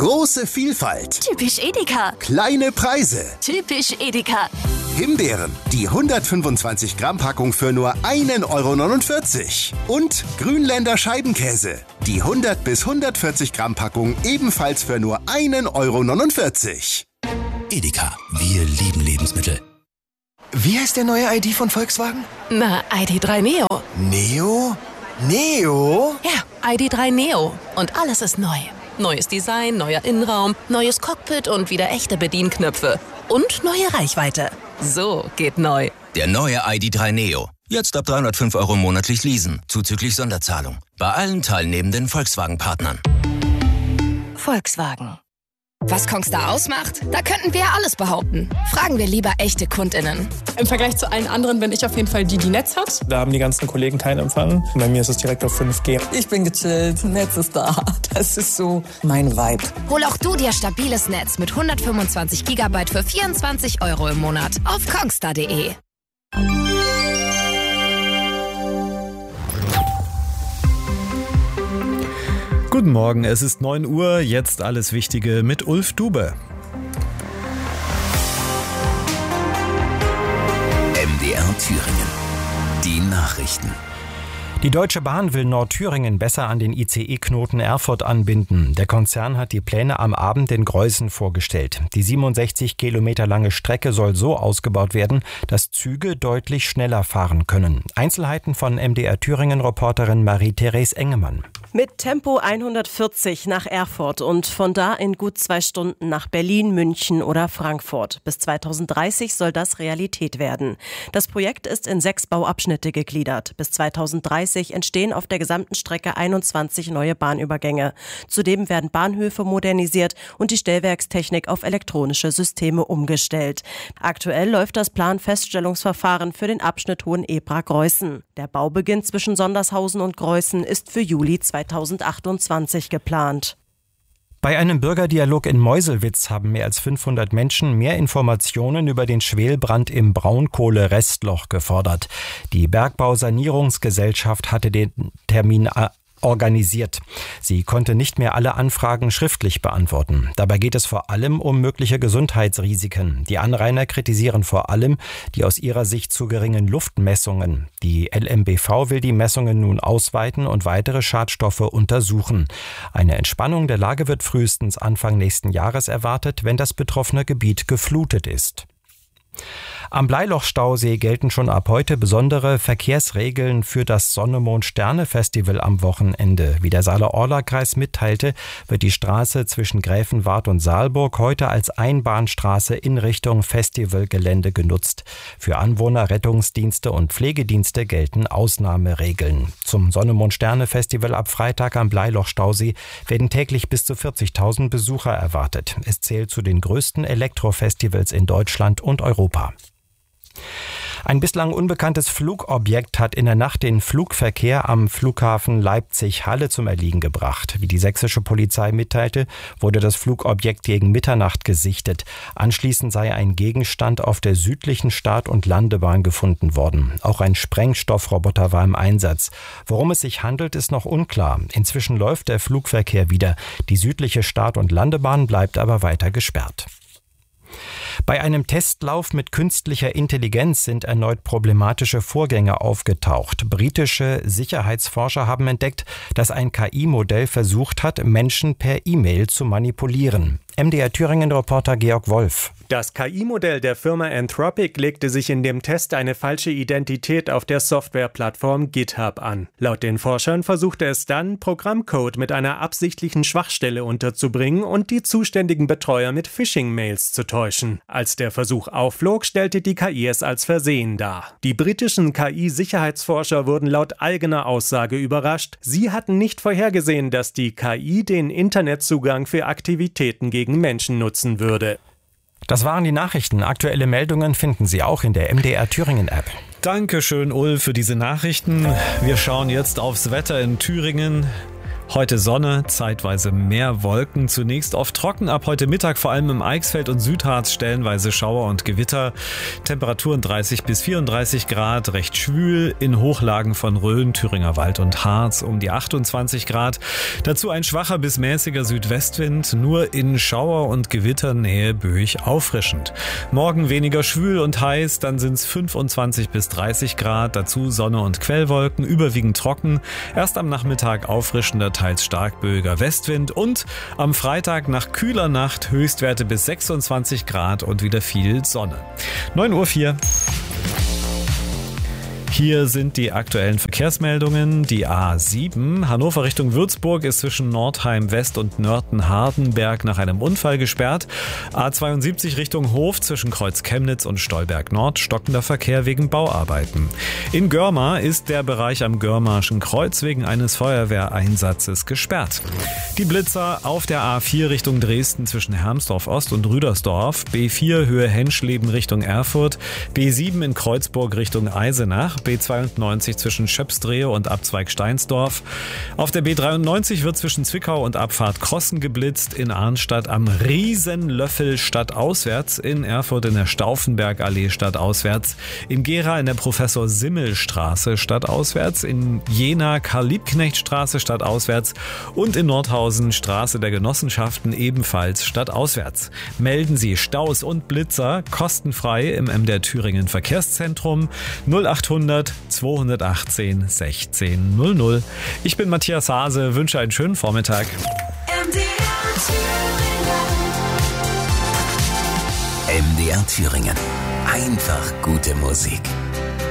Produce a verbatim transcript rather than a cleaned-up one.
Große Vielfalt. Typisch Edeka. Kleine Preise. Typisch Edeka. Himbeeren, die hundertfünfundzwanzig Gramm Packung für nur ein Euro neunundvierzig. Und Grünländer Scheibenkäse, die hundert bis hundertvierzig Gramm Packung ebenfalls für nur ein Euro neunundvierzig. Edeka, wir lieben Lebensmittel. Wie heißt der neue I D von Volkswagen? Na, I D drei Neo. Neo? Neo? Ja, I D drei Neo. Und alles ist neu. Neues Design, neuer Innenraum, neues Cockpit und wieder echte Bedienknöpfe. Und neue Reichweite. So geht neu. Der neue I D drei Neo. Jetzt ab dreihundertfünf Euro monatlich leasen, zuzüglich Sonderzahlung. Bei allen teilnehmenden Volkswagen-Partnern. Volkswagen. Was Kongstar ausmacht? Da könnten wir ja alles behaupten. Fragen wir lieber echte KundInnen. Im Vergleich zu allen anderen bin ich auf jeden Fall die, die Netz hat. Da haben die ganzen Kollegen keinen Empfang. Bei mir ist es direkt auf fünf G. Ich bin gechillt, Netz ist da. Das ist so mein Vibe. Hol auch du dir stabiles Netz mit hundertfünfundzwanzig Gigabyte für vierundzwanzig Euro im Monat auf kongstar punkt de. Guten Morgen, es ist neun Uhr, jetzt alles Wichtige mit Ulf Dube. M D R Thüringen. Die Nachrichten. Die Deutsche Bahn will Nordthüringen besser an den I C E-Knoten Erfurt anbinden. Der Konzern hat die Pläne am Abend in Greußen vorgestellt. Die siebenundsechzig Kilometer lange Strecke soll so ausgebaut werden, dass Züge deutlich schneller fahren können. Einzelheiten von M D R Thüringen-Reporterin Marie-Therese Engemann. Mit Tempo hundertvierzig nach Erfurt und von da in gut zwei Stunden nach Berlin, München oder Frankfurt. Bis zweitausenddreißig soll das Realität werden. Das Projekt ist in sechs Bauabschnitte gegliedert. Bis zweitausenddreißig entstehen auf der gesamten Strecke einundzwanzig neue Bahnübergänge. Zudem werden Bahnhöfe modernisiert und die Stellwerkstechnik auf elektronische Systeme umgestellt. Aktuell läuft das Planfeststellungsverfahren für den Abschnitt Hohenebra-Greußen. Der Baubeginn zwischen Sondershausen und Greußen ist für Juli zweitausendachtundzwanzig geplant. Bei einem Bürgerdialog in Meuselwitz haben mehr als fünfhundert Menschen mehr Informationen über den Schwelbrand im Braunkohle-Restloch gefordert. Die Bergbausanierungsgesellschaft hatte den Termin organisiert. Sie konnte nicht mehr alle Anfragen schriftlich beantworten. Dabei geht es vor allem um mögliche Gesundheitsrisiken. Die Anrainer kritisieren vor allem die aus ihrer Sicht zu geringen Luftmessungen. Die L M B V will die Messungen nun ausweiten und weitere Schadstoffe untersuchen. Eine Entspannung der Lage wird frühestens Anfang nächsten Jahres erwartet, wenn das betroffene Gebiet geflutet ist. Am Bleilochstausee gelten schon ab heute besondere Verkehrsregeln für das Sonne-Mond-Sterne-Festival am Wochenende. Wie der Saale-Orla-Kreis mitteilte, wird die Straße zwischen Gräfenwart und Saalburg heute als Einbahnstraße in Richtung Festivalgelände genutzt. Für Anwohner, Rettungsdienste und Pflegedienste gelten Ausnahmeregeln. Zum Sonne-Mond-Sterne-Festival ab Freitag am Bleilochstausee werden täglich bis zu vierzigtausend Besucher erwartet. Es zählt zu den größten Elektrofestivals in Deutschland und Europa. Ein bislang unbekanntes Flugobjekt hat in der Nacht den Flugverkehr am Flughafen Leipzig-Halle zum Erliegen gebracht. Wie die sächsische Polizei mitteilte, wurde das Flugobjekt gegen Mitternacht gesichtet. Anschließend sei ein Gegenstand auf der südlichen Start- und Landebahn gefunden worden. Auch ein Sprengstoffroboter war im Einsatz. Worum es sich handelt, ist noch unklar. Inzwischen läuft der Flugverkehr wieder. Die südliche Start- und Landebahn bleibt aber weiter gesperrt. Bei einem Testlauf mit künstlicher Intelligenz sind erneut problematische Vorgänge aufgetaucht. Britische Sicherheitsforscher haben entdeckt, dass ein K I-Modell versucht hat, Menschen per E-Mail zu manipulieren. M D R Thüringen-Reporter Georg Wolf. Das K I-Modell der Firma Anthropic legte sich in dem Test eine falsche Identität auf der Softwareplattform GitHub an. Laut den Forschern versuchte es dann, Programmcode mit einer absichtlichen Schwachstelle unterzubringen und die zuständigen Betreuer mit Phishing-Mails zu täuschen. Als der Versuch aufflog, stellte die K I es als Versehen dar. Die britischen K I-Sicherheitsforscher wurden laut eigener Aussage überrascht. Sie hatten nicht vorhergesehen, dass die K I den Internetzugang für Aktivitäten gegen Menschen nutzen würde. Das waren die Nachrichten. Aktuelle Meldungen finden Sie auch in der M D R Thüringen-App. Dankeschön, Ulf, für diese Nachrichten. Wir schauen jetzt aufs Wetter in Thüringen. Heute Sonne, zeitweise mehr Wolken. Zunächst oft trocken, ab heute Mittag vor allem im Eichsfeld und Südharz stellenweise Schauer und Gewitter. Temperaturen dreißig bis vierunddreißig Grad, recht schwül. In Hochlagen von Rhön, Thüringer Wald und Harz um die achtundzwanzig Grad. Dazu ein schwacher bis mäßiger Südwestwind, nur in Schauer- und Gewitternähe böig auffrischend. Morgen weniger schwül und heiß, dann sind es fünfundzwanzig bis dreißig Grad. Dazu Sonne und Quellwolken, überwiegend trocken. Erst am Nachmittag auffrischender, teils stark böiger Westwind und am Freitag nach kühler Nacht Höchstwerte bis sechsundzwanzig Grad und wieder viel Sonne. neun Uhr vier. Hier sind die aktuellen Verkehrsmeldungen. Die A sieben, Hannover Richtung Würzburg, ist zwischen Nordheim West und Nörten-Hardenberg nach einem Unfall gesperrt. A zweiundsiebzig Richtung Hof zwischen Kreuz Chemnitz und Stolberg Nord, stockender Verkehr wegen Bauarbeiten. In Görmar ist der Bereich am Görmarschen Kreuz wegen eines Feuerwehreinsatzes gesperrt. Die Blitzer auf der A vier Richtung Dresden zwischen Hermsdorf Ost und Rüdersdorf, B vier Höhe Henschleben Richtung Erfurt, B sieben in Kreuzburg Richtung Eisenach, B zweiundneunzig zwischen Schöpsdrehe und Abzweig Steinsdorf. Auf der B dreiundneunzig wird zwischen Zwickau und Abfahrt Krossen geblitzt, in Arnstadt am Riesenlöffel stadtauswärts, in Erfurt in der Stauffenbergallee stadtauswärts, in Gera in der Professor-Simmel-Straße stadtauswärts, in Jena Karl-Liebknecht-Straße stadtauswärts und in Nordhausen Straße der Genossenschaften ebenfalls stadtauswärts. Melden Sie Staus und Blitzer kostenfrei im M D R Thüringen Verkehrszentrum null achthundert zweihundertachtzehn sechzehn null null. Ich bin Matthias Hase, wünsche einen schönen Vormittag. M D R Thüringen. M D R Thüringen. Einfach gute Musik.